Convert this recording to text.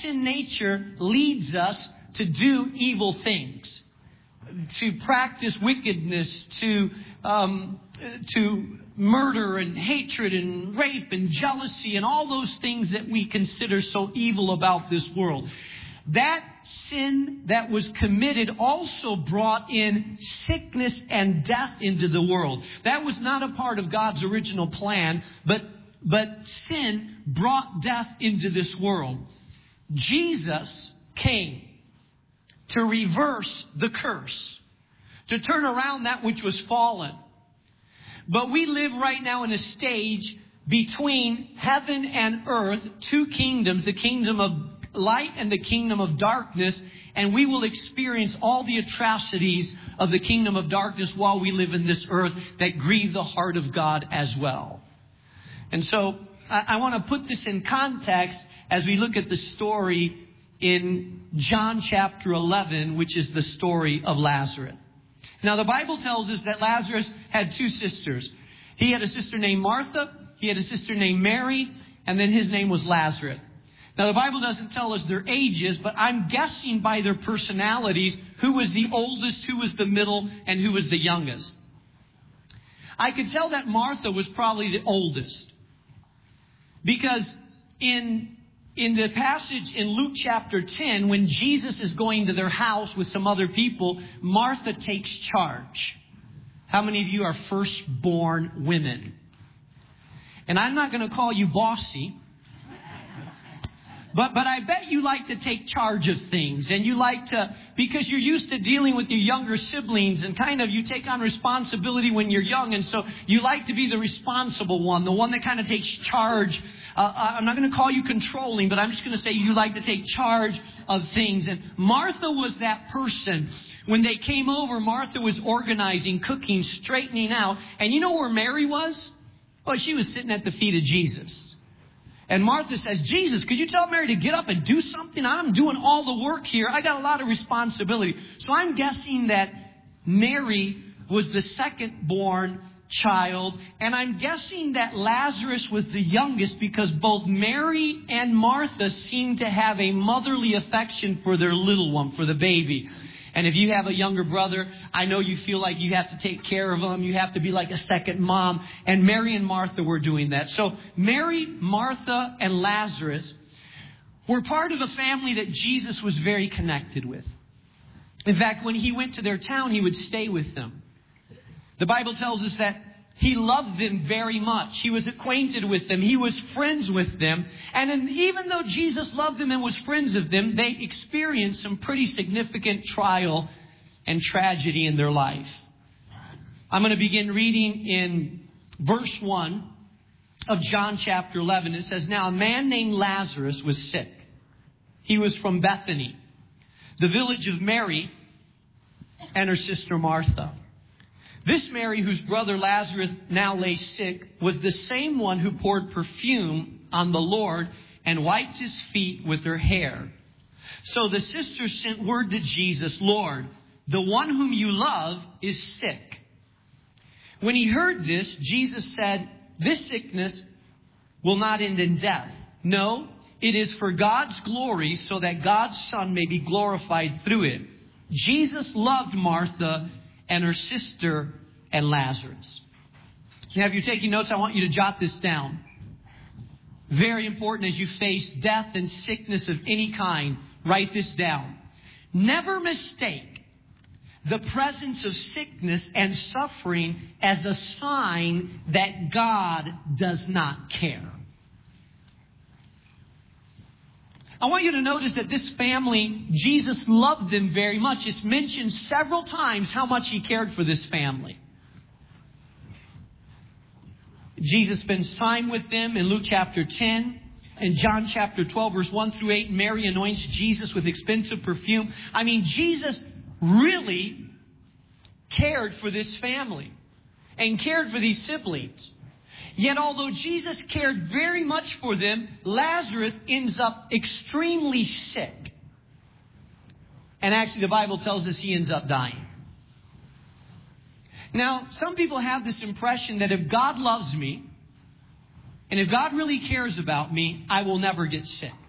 sin nature leads us to do evil things, to practice wickedness, to murder and hatred and rape and jealousy and all those things that we consider so evil about this world. That sin that was committed also brought in sickness and death into the world. That was not a part of God's original plan, but sin brought death into this world. Jesus came to reverse the curse, to turn around that which was fallen. But we live right now in a stage between heaven and earth, two kingdoms, the kingdom of light and the kingdom of darkness, and we will experience all the atrocities of the kingdom of darkness while we live in this earth that grieve the heart of God as well. And so I want to put this in context as we look at the story in John chapter 11, which is the story of Lazarus. Now, the Bible tells us that Lazarus had two sisters. He had a sister named Martha, he had a sister named Mary, and then his name was Lazarus. Now, the Bible doesn't tell us their ages, but I'm guessing by their personalities who was the oldest, who was the middle, and who was the youngest. I could tell that Martha was probably the oldest, because in the passage in Luke chapter 10, when Jesus is going to their house with some other people, Martha takes charge. How many of you are firstborn women? And I'm not going to call you bossy, but I bet you like to take charge of things, and you like to, because you're used to dealing with your younger siblings, and kind of you take on responsibility when you're young, and so you like to be the responsible one, the one that kind of takes charge. I'm not going to call you controlling, but I'm just going to say you like to take charge of things. And Martha was that person. When they came over, Martha was organizing, cooking, straightening out. And you know where Mary was? Well, she was sitting at the feet of Jesus. And Martha says, Jesus, could you tell Mary to get up and do something? I'm doing all the work here. I got a lot of responsibility. So I'm guessing that Mary was the second born child. And I'm guessing that Lazarus was the youngest, because both Mary and Martha seemed to have a motherly affection for their little one, for the baby. And if you have a younger brother, I know you feel like you have to take care of them. You have to be like a second mom. And Mary and Martha were doing that. So Mary, Martha, and Lazarus were part of a family that Jesus was very connected with. In fact, when he went to their town, he would stay with them. The Bible tells us that he loved them very much. He was acquainted with them. He was friends with them. And even though Jesus loved them and was friends with them, they experienced some pretty significant trial and tragedy in their life. I'm going to begin reading in verse 1 of John chapter 11. It says, now a man named Lazarus was sick. He was from Bethany, the village of Mary and her sister Martha. This Mary, whose brother Lazarus now lay sick, was the same one who poured perfume on the Lord and wiped his feet with her hair. So the sisters sent word to Jesus, Lord, the one whom you love is sick. When he heard this, Jesus said, this sickness will not end in death. No, it is for God's glory, so that God's Son may be glorified through it. Jesus loved Martha and her sister and Lazarus. Now, if you're taking notes, I want you to jot this down. Very important as you face death and sickness of any kind. Write this down. Never mistake the presence of sickness and suffering as a sign that God does not care. I want you to notice that this family, Jesus loved them very much. It's mentioned several times how much he cared for this family. Jesus spends time with them in Luke chapter 10. In John chapter 12, verse 1 through 8, Mary anoints Jesus with expensive perfume. I mean, Jesus really cared for this family and cared for these siblings. Yet although Jesus cared very much for them, Lazarus ends up extremely sick. And actually the Bible tells us he ends up dying. Now, some people have this impression that if God loves me, and if God really cares about me, I will never get sick.